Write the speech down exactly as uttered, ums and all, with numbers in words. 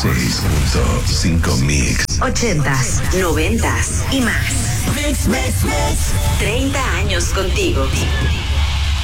seis punto cinco Mix. Ochentas, noventas y más. Mix, mix, mix. treinta años contigo.